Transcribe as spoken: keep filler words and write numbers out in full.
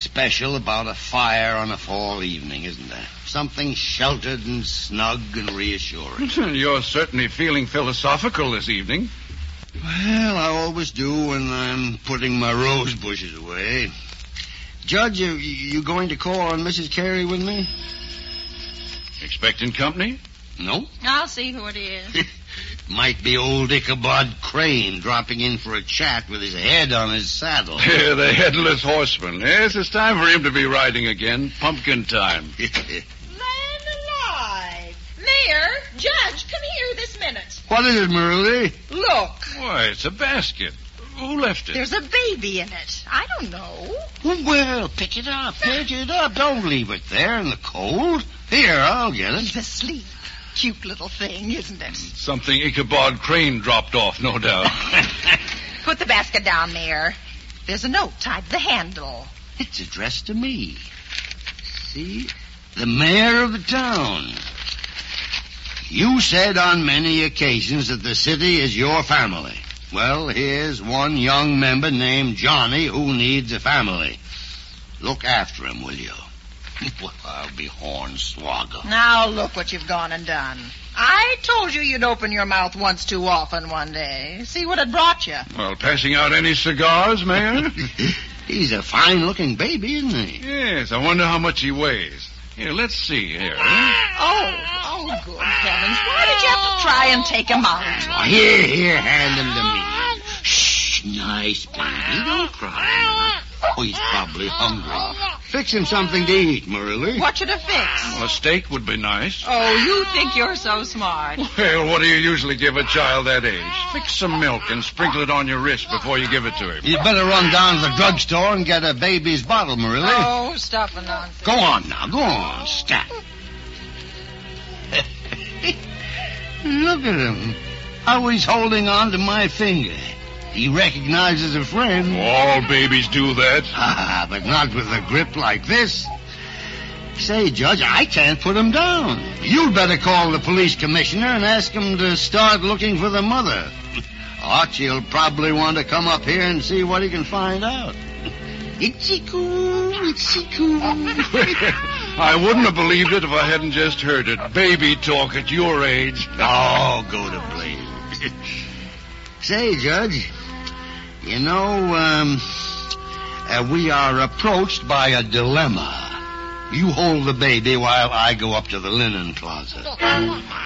special about a fire on a fall evening, isn't there? Something sheltered and snug and reassuring. You're certainly feeling philosophical this evening. Well, I always do when I'm putting my rose bushes away. Judge, are you going to call on Missus Carey with me? Expecting company? No. I'll see who it is. Might be old Ichabod Crane dropping in for a chat with his head on his saddle. Yeah, the headless horseman. Yes, it's time for him to be riding again. Pumpkin time. Man alive! Mayor, Judge, come here this minute. What is it, Marie? Look. Why, it's a basket. Who left it? There's a baby in it. I don't know. Well, pick it up. Pick it up. Don't leave it there in the cold. Here, I'll get it. He's asleep. Cute little thing, isn't it? Something Ichabod Crane dropped off, no doubt. Put the basket down, Mayor. There's a note tied to the handle. It's addressed to me. See? The mayor of the town. You said on many occasions that the city is your family. Well, here's one young member named Johnny who needs a family. Look after him, will you? Well, I'll be hornswoggled. Now look what you've gone and done. I told you you'd open your mouth once too often one day. See what it brought you. Well, passing out any cigars, Mayor? He's a fine-looking baby, isn't he? Yes, I wonder how much he weighs. Here, let's see here. Oh, oh, good heavens. Why did you have to try and take him out? Oh, here, here, hand him to me. Shh, nice baby. Don't cry. Oh, he's probably hungry. Fix him something to eat, Marilla. What should I fix? Well, a steak would be nice. Oh, you think you're so smart. Well, what do you usually give a child that age? Fix some milk and sprinkle it on your wrist before you give it to him. You'd better run down to the drugstore and get a baby's bottle, Marilla. Oh, stuff and nonsense. Go on now, go on. Stop. Look at him. How he's holding on to my finger. He recognizes a friend. All babies do that. Ah, but not with a grip like this. Say, Judge, I can't put him down. You'd better call the police commissioner and ask him to start looking for the mother. Archie'll probably want to come up here and see what he can find out. Itchy-coo, itchy-coo. I wouldn't have believed it if I hadn't just heard it. Baby talk at your age. Oh, go to blazes. Say, Judge, you know, um, uh, we are approached by a dilemma. You hold the baby while I go up to the linen closet.